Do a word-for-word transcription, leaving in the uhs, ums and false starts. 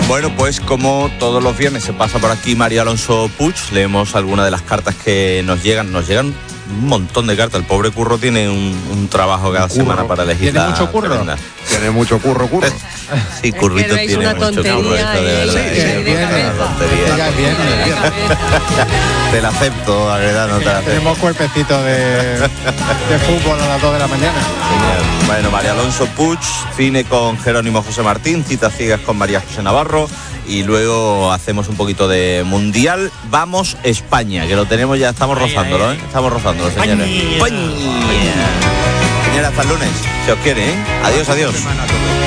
Bueno, pues como todos los viernes se pasa por aquí María Alonso Puig, leemos algunas de las cartas que nos llegan. Nos llegan un montón de cartas. El pobre Curro tiene un, un trabajo cada curro. semana para elegir. ¿Tiene mucho curro? Tremenda. Tiene mucho curro, curro. Sí, Currito es que tiene mucho curro, eso de verdad. Sí, sí, es una tontería. Bien, bien, bien. Te la acepto, la verdad, no te la acepto. Tenemos cuerpecito de, de fútbol a las dos de la mañana. Genial. Bueno, María Alonso Puig, cine con Jerónimo José Martín, citas ciegas con María José Navarro, y luego hacemos un poquito de mundial. Vamos España, que lo tenemos ya, estamos rozándolo, ¿eh? Estamos rozándolo, señores. España. Señora, hasta el lunes, si os quiere, ¿eh? Adiós, adiós.